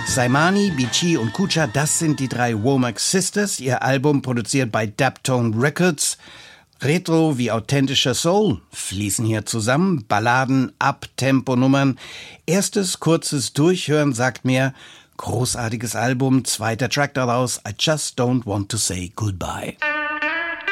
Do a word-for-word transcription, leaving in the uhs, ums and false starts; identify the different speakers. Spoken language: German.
Speaker 1: Saimani, Beachy und Kucha, das sind die drei Womack Sisters. Ihr Album produziert bei Daptone Records. Retro wie authentischer Soul fließen hier zusammen. Balladen, Up-Tempo-Nummern. Erstes kurzes Durchhören sagt mir, großartiges Album. Zweiter Track daraus, I Just Don't Want to Say Goodbye.